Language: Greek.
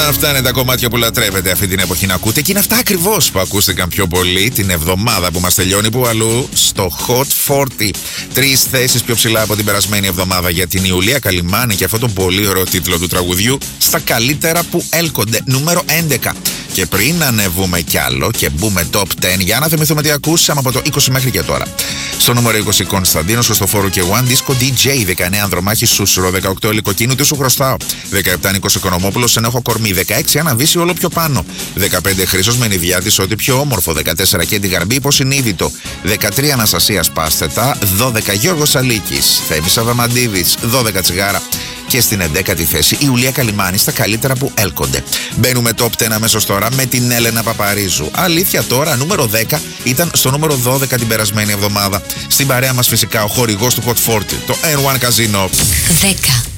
Αυτά είναι τα κομμάτια που λατρεύετε αυτή την εποχή να ακούτε και είναι αυτά ακριβώς που ακούστηκαν πιο πολύ την εβδομάδα που μας τελειώνει, που αλλού στο Hot 40. 3 θέσεις πιο ψηλά από την περασμένη εβδομάδα για την Ιουλία Καλυμάνη και αυτό τον πολύ ωραίο τίτλο του τραγουδιού στα καλύτερα που έλκονται. Νούμερο 11. Και πριν ανεβούμε κι άλλο και μπούμε top 10, για να θυμηθούμε τι ακούσαμε από το 20 μέχρι και τώρα. Στο νούμερο 20 Κωνσταντίνος Χριστοφόρου και One Disco DJ. 19 Ανδρομάχη Σούσουρο. 18 Ελικοκίνου Τι σου χρωστάω. 17 Νίκος Οικονομόπουλος Εν έχω κορμί. 16 Αναβίση Όλο πιο πάνω. 15 Χρήστος Μενιδιάτης Ό,τι πιο όμορφο. 14 Κέντι Γαρμπή Υποσυνείδητο. 13 Αναστασία Πάστετα. 12 Γιώργος Αλίκης. Θέμης Αβαμαντίδης. 12 Τσιγάρα. Και στην 11η θέση η Ιουλία Καλυμάνη στα καλύτερα που έλκονται. Μπαίνουμε top 10 αμέσως τώρα με την Έλενα Παπαρίζου. Αλήθεια τώρα, νούμερο 10 ήταν στο νούμερο 12 την περασμένη εβδομάδα. Στην παρέα μας φυσικά ο χορηγός του Hot 40, το N1 Casino. 10.